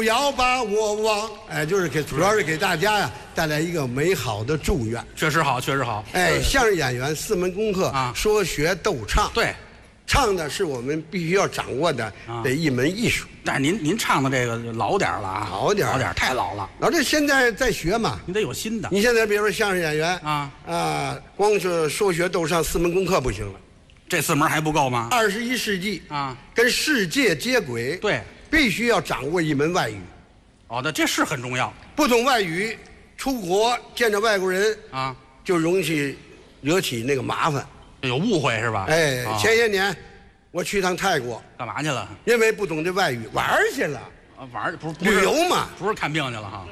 要把我忘，哎，就是主要是给大家呀带来一个美好的祝愿。 确实好，确实好。 哎，相声演员4门功课啊，说学逗唱。 对， 唱的是我们必须要掌握的这一门艺术。 但是您唱的这个老点了啊， 老点太老了。 老这现在在学嘛， 你得有新的。 你现在比如说相声演员光是说学逗唱4门功课不行了， 这4门还不够吗 ？21世纪跟世界接轨， 对。 必须要掌握一门外语。 哦，那这是很重要。 不懂外语，出国见着外国人就容易惹起那个麻烦， 有误会是吧？ 哎，前些年我去趟泰国， 干嘛去了？ 因为不懂这外语，玩去了。 玩不是旅游嘛？ 不是看病去了哈。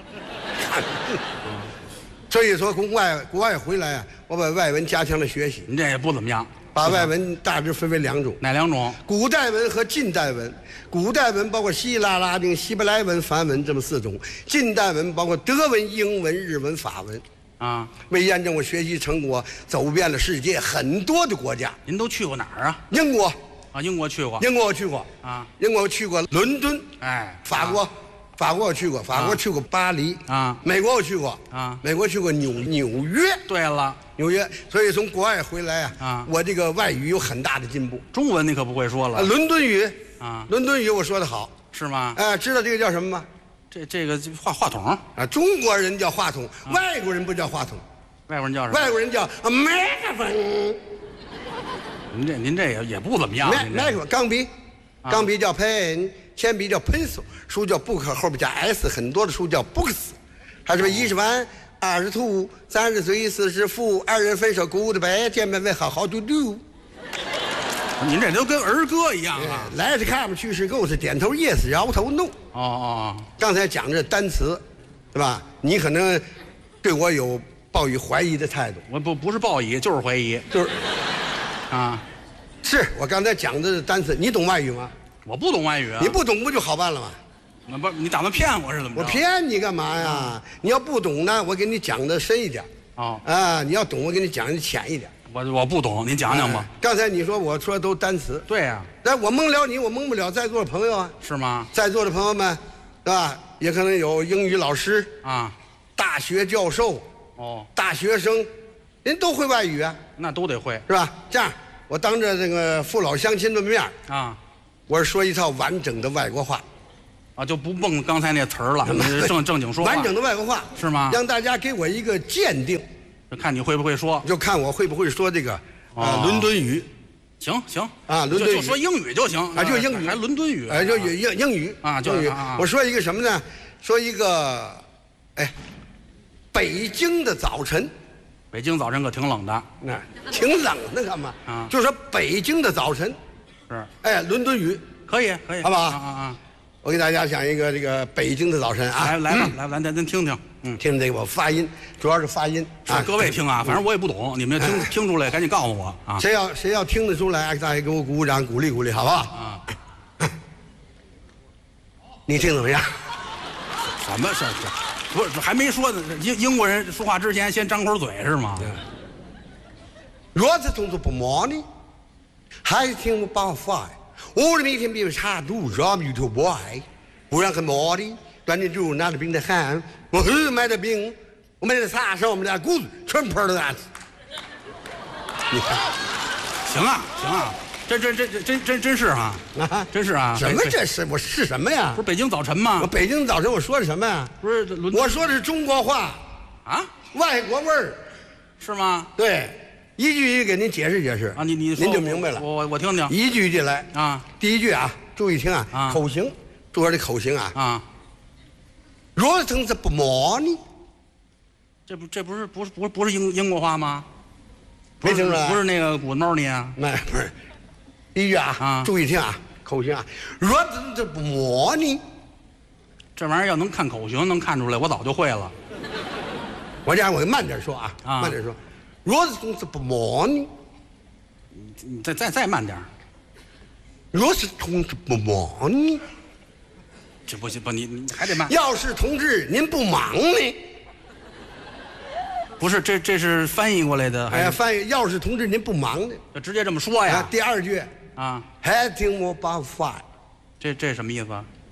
所以说国外回来啊，我把外文加强了学习。 您这也不怎么样。 把外文大致分为2种。 哪2种？ 古代文和近代文。古代文包括希腊、拉丁、希伯来文、梵文这么4种。近代文包括德文、英文、日文、法文。为验证我学习成果，走遍了世界很多的国家。 您都去过哪儿啊？ 英国。 英国去过。 英国我去过。英国我去过伦敦。 哎。 法国我去过。法国去过巴黎。美国我去过。美国去过纽约。 对了。 纽约，所以从国外回来我这个外语有很大的进步。 中文你可不会说了。 伦敦语伦敦语我说得好。 是吗？ 知道这个叫什么吗？ 这个话筒中国人叫话筒，外国人不叫话筒。 外国人叫什么？ 外国人叫麦克风。 您这也不怎么样。 麦克钢笔叫 pen， 铅笔叫 pencil， 书叫 book， 后边加 s， 很多的书叫 books。还是10万。22、30岁40父，2人分手 goodbye， 见面问好 how to do。 您这都跟儿歌一样啊！ 来是 come， 去是 go， 是点头 yes， 摇头 no。刚才讲这单词，对吧？你可能对我有抱以怀疑的态度。 我不是抱以，就是怀疑， 就是是我刚才讲的单词，你懂外语吗？ 我不懂外语啊。 你不懂不就好办了吗？ 不，你打算骗我是怎么着？ 我骗你干嘛呀？你要不懂呢，我给你讲的深一点。你要懂，我给你讲的浅一点。 我不懂，您讲讲吧。 刚才你说我说都单词。 对呀。 但我蒙了你，我蒙不了在座的朋友啊。 是吗？ 在座的朋友们，是吧？也可能有英语老师大学教授大学生，人都会外语啊。 那都得会是吧？这样，我当着这个父老乡亲的面我是说一套完整的外国话。 就不蹦刚才那词儿了，正经说话。 完整的外国话是吗？ 让大家给我一个鉴定， 就看你会不会说， 就看我会不会说这个伦敦语。 行伦敦语就说英语就行就英语， 还伦敦语就英语英语。我说一个什么呢？说一个北京的早晨。 北京早晨可挺冷的。 挺冷的干嘛？就说北京的早晨是伦敦语可以， 好不好？我给大家讲一个这个北京的早晨来吧，咱听听， 听这个我发音，主要是发音各位听反正我也不懂，你们听出来赶紧告诉我谁要听得出来，大家给我鼓鼓掌，鼓励鼓励，好不好？你听怎么样？ 什么事？不是还没说呢，英国人说话之前先张口嘴是吗？ 若是同志不忙呢，还是听我把话。我的每天比差多少米头不爱，不然很忙的。端着酒拿着冰的汗，我买的冰，我买的啥上我们家谷子全泡了那子。你看， 行啊，真是真是啊！ 什么这是？我是什么呀？ 不是北京早晨吗？ 我北京早晨我说的什么呀？ 不是， 我说的是中国话外国味儿， 是吗？ 对。一句一句给您解释解释您就明白了。 我听听， 一句一句来第一句注意听口型，注意这口型若成这不忙呢？ 这不是英国话吗？ 没听出来？ 不是那个古猫呢啊？ 不是。第一句注意听口型若成这不忙呢？ 这玩意儿要能看口型，能看出来，我早就会了。 我这样我慢点说慢点说。若是同志不忙呢？ 你再慢点。 若是同志不忙呢？ 这不行，你还得慢。 要是同志您不忙呢？ 不是，这是翻译过来的。 翻译要是同志您不忙呢？ 就直接这么说呀。 第二句啊， 还听我把话。 这什么意思啊？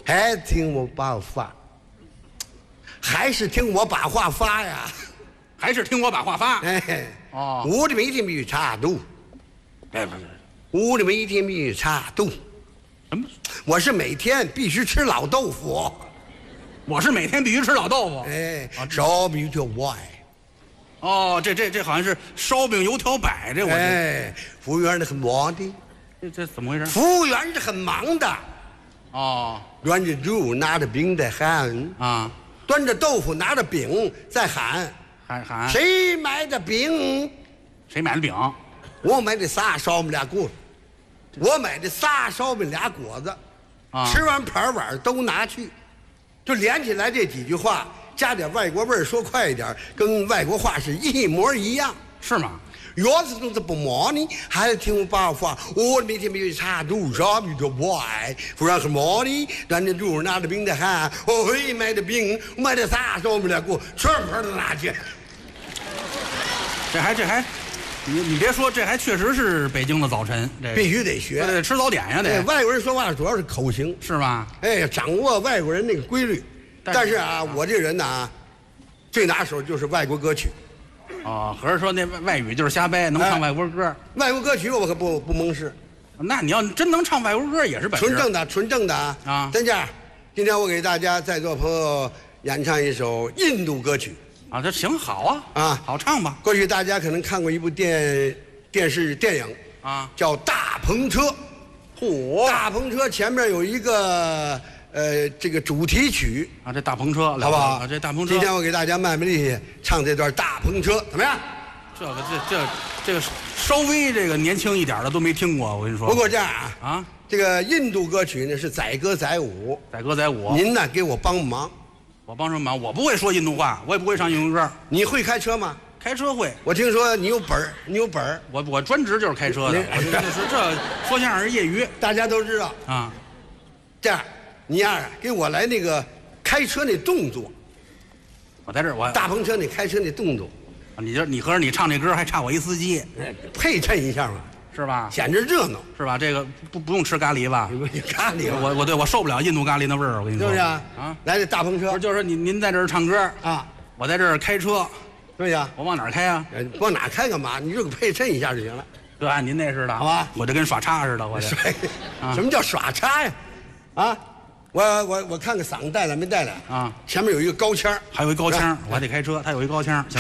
还听我把话，还是听我把话发呀？ 还是听我把话发。 哎， 哦， 我的每天必须查毒， 哎，不是， 我的每天必须查毒。 什么？ 我是每天必须吃老豆腐。 我是每天必须吃老豆腐。 哎，烧饼油条摆。 哦，这好像是烧饼油条摆，这我哎，服务员是很忙的。 这怎么回事？ 服务员是很忙的。 哦， 端着猪拿着饼在喊啊， 端着豆腐拿着饼在喊， 喊谁买的饼？ 谁买的饼？ 我买的仨烧饼俩果子，我买的仨烧饼俩果子， 啊， 吃完盘碗都拿去，就连起来这几句话，加点外国味儿，说快一点，跟外国话是一模一样， 是吗？ 要是都是不忙呢，还是听我把话，我每天必须查肚烧饼就不爱，不然很忙呢。端着猪拿着饼在喊，我会买的饼，我买的仨烧饼俩果，全盘都拿去。 这还，你别说，这还确实是北京的早晨，这必须得学， 得吃早点呀， 哎， 得外国人说话主要是口型， 是吧？ 哎，掌握外国人那个规律。但是啊，我这人呢，最拿手就是外国歌曲。 哦，合着说那外语就是瞎掰，能唱外国歌。 外国歌曲我可不蒙事。 那你要真能唱外国歌，也是本事。 纯正的啊！ 真这样，今天我给大家在座朋友演唱一首印度歌曲。 啊，这行好啊，好唱吧。 过去大家可能看过一部电视电影啊， 叫《大篷车》。 嚯！ 大篷车前面有一个这个主题曲啊，这大篷车好不好？ 这大篷车。 今天我给大家卖力气唱这段《大篷车》，怎么样？ 这个稍微这个年轻一点的都没听过，我跟你说。 不过这样啊， 这个印度歌曲呢是载歌载舞， 载歌载舞。 您呢给我帮忙。 我帮什么忙？我不会说印度话，我也不会唱印度歌。 你会开车吗？ 开车会。 我听说你有本儿，你有本儿。 我专职就是开车的。这说相声是业余， 大家都知道啊。 这样，你呀给我来那个开车那动作。 我在这儿， 大篷车那开车那动作。 你合着你唱这歌还差我一司机， 配衬一下嘛， 是吧？ 显着热闹， 是吧？这个不用吃咖喱吧？ 咖喱， 我受不了印度咖喱那味儿，我跟你说， 是不是啊？ 啊， 来这大篷车， 不是就是说您在这儿唱歌啊， 我在这儿开车， 是不是啊？ 我往哪儿开啊？ 往哪开干嘛？你就给配衬一下就行了， 就按您那似的， 好吧？ 我就跟耍叉似的，我这。 什么叫耍叉呀？啊，我看看嗓子带来没带来啊？ 前面有一个高腔， 还有一高腔，我还得开车，他有一高腔。 嘿，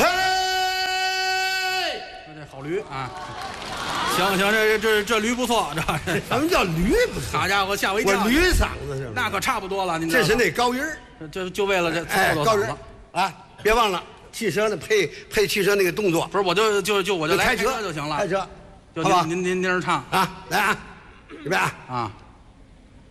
这好驴啊！行，这驴不错，这什么叫驴不错？ 好家伙，吓我一跳！ 我驴嗓子是那可差不多了，您这是那高音就为了这高音啊！别忘了汽车呢配汽车那个动作， 不是我就来开车就行了， 开车， 就您这唱啊，来啊，预备啊！ 啊。